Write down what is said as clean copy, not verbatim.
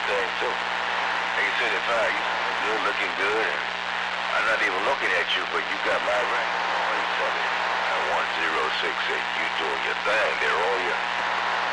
thing too. Hey, 75, you good, looking good. I'm not even looking at you, but you got my ring. Oh, you tell me. 1068, you doing your thing there, all you.